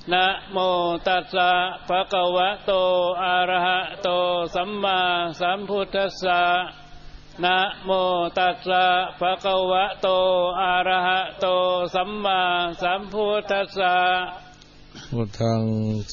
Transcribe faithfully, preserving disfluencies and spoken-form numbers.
นะโมตัสสะภะคะวะโตอะระหะโตสัมมาสัมพุทธัสสะนะโมตัสสะภะคะวะโตอะระหะโตสัมมาสัมพุทธัสสะพุทธัง